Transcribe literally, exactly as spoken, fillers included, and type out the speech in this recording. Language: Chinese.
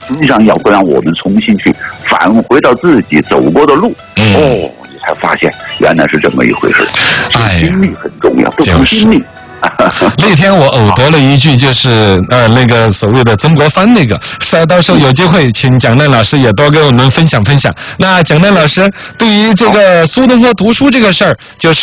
实际上要不让我们重新去返回到自己走过的路， 嗯、 哦，你才发现原来是这么一回事。 哎， 经历很重要，都是经历。 那天我偶得了一句，就是呃那个所谓的曾国藩那个，到时候有机会请蒋亮老师也多跟我们分享分享。那蒋亮老师对于这个苏东坡读书这个事儿，就是